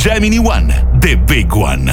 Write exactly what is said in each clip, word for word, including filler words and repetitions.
Gemini One, the big one.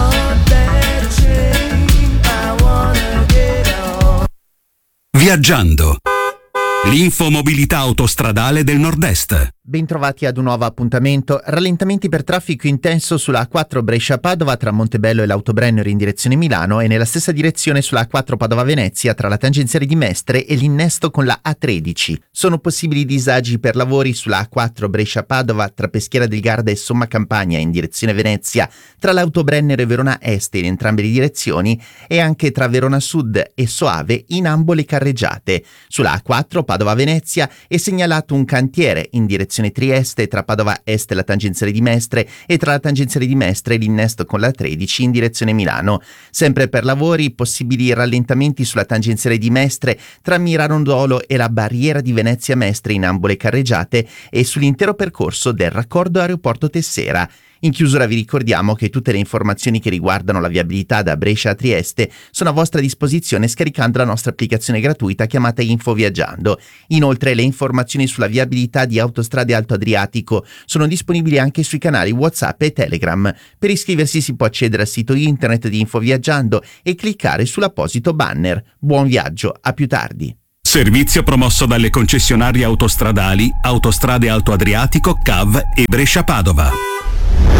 Viaggiando. L'infomobilità autostradale del Nord-Est. Bentrovati ad un nuovo appuntamento. Rallentamenti per traffico intenso sulla A quattro Brescia-Padova tra Montebello e l'Autobrennero in direzione Milano e nella stessa direzione sulla A quattro Padova-Venezia tra la tangenziale di Mestre e l'innesto con la A tredici. Sono possibili disagi per lavori sulla A quattro Brescia-Padova tra Peschiera del Garda e Somma Campagna in direzione Venezia, tra l'Autobrennero e Verona Est in entrambe le direzioni e anche tra Verona Sud e Soave in ambo le carreggiate. Sulla A quattro Padova-Venezia è segnalato un cantiere in direzione Trieste tra Padova Est e la tangenziale di Mestre e tra la tangenziale di Mestre e l'innesto con la tredici in direzione Milano. Sempre per lavori, possibili rallentamenti sulla tangenziale di Mestre tra Mirarondolo e la barriera di Venezia Mestre in ambo le carreggiate e sull'intero percorso del raccordo aeroporto Tessera. In chiusura vi ricordiamo che tutte le informazioni che riguardano la viabilità da Brescia a Trieste sono a vostra disposizione scaricando la nostra applicazione gratuita chiamata Info Viaggiando. Inoltre le informazioni sulla viabilità di Autostrade Alto Adriatico sono disponibili anche sui canali WhatsApp e Telegram. Per iscriversi si può accedere al sito internet di Info Viaggiando e cliccare sull'apposito banner. Buon viaggio, a più tardi. Servizio promosso dalle concessionarie autostradali Autostrade Alto Adriatico, C A V e Brescia Padova.